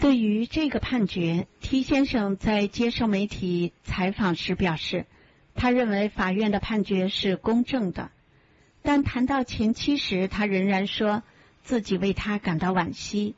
对于这个判决， T 先生在接受媒体采访时表示，他认为法院的判决是公正的，但谈到前妻时，他仍然说自己为他感到惋惜。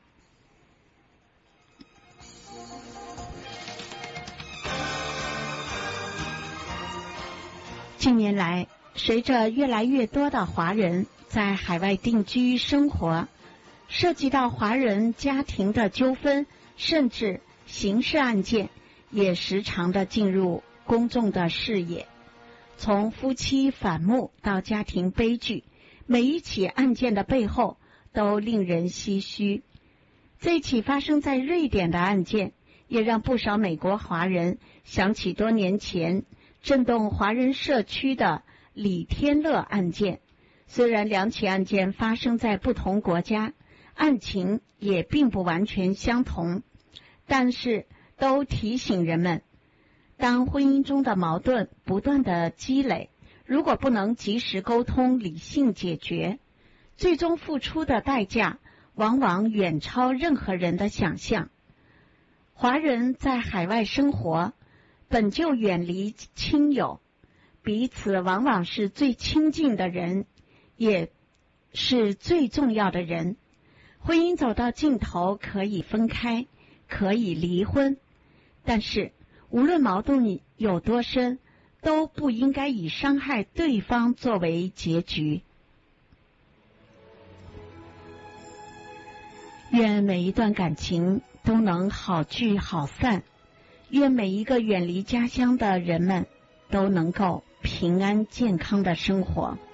近年来，随着越来越多的华人在海外定居生活，涉及到华人家庭的纠纷，甚至刑事案件也时常的进入公众的视野。从夫妻反目到家庭悲剧，每一起案件的背后都令人唏嘘。这起发生在瑞典的案件，也让不少美国华人想起多年前震动华人社区的李天乐案件。虽然两起案件发生在不同国家，案情也并不完全相同，但是都提醒人们，当婚姻中的矛盾不断的积累，如果不能及时沟通、理性解决，最终付出的代价往往远超任何人的想象。华人在海外生活，本就远离亲友，彼此往往是最亲近的人，也是最重要的人。婚姻走到尽头可以分开，可以离婚，但是无论矛盾有多深，都不应该以伤害对方作为结局。愿每一段感情都能好聚好散，愿每一个远离家乡的人们都能够平安健康的生活。